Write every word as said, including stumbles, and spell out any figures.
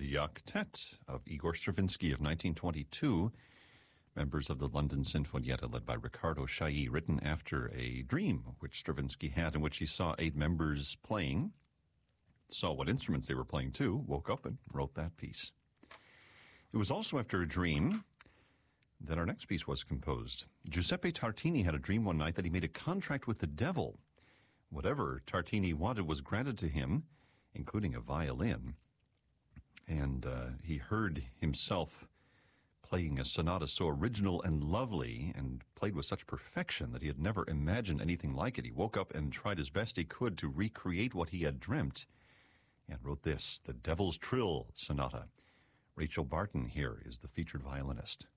the octet of Igor Stravinsky of nineteen twenty-two, members of the London Sinfonietta led by Riccardo Chailly, written after a dream which Stravinsky had in which he saw eight members playing, saw what instruments they were playing too, woke up and wrote that piece. It was also after a dream that our next piece was composed. Giuseppe Tartini had a dream one night that he made a contract with the devil. Whatever Tartini wanted was granted to him, including a violin. And uh, he heard himself playing a sonata so original and lovely and played with such perfection that he had never imagined anything like it. He woke up and tried as best he could to recreate what he had dreamt and wrote this, the Devil's Trill Sonata. Rachel Barton here is the featured violinist.